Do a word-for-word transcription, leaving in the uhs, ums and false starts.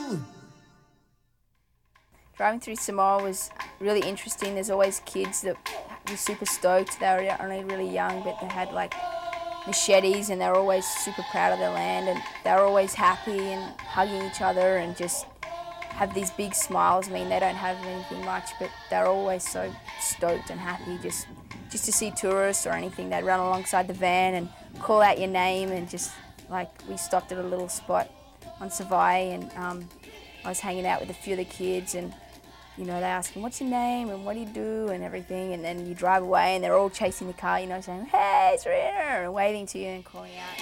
Driving through Samoa was really interesting. There's always kids that were super stoked. They were only really young, but they had like machetes and they were always super proud of their land, and they were always happy and hugging each other and just have these big smiles. I mean, they don't have anything much, but they're always so stoked and happy just, just to see tourists or anything. They'd run alongside the van and call out your name, and just like we stopped at a little spot on Savai, and um, I was hanging out with a few of the kids, and you know, they ask him, what's your name and what do you do and everything, and then you drive away and they're all chasing the car, you know, saying, hey, it's Rena, and waving to you and calling out.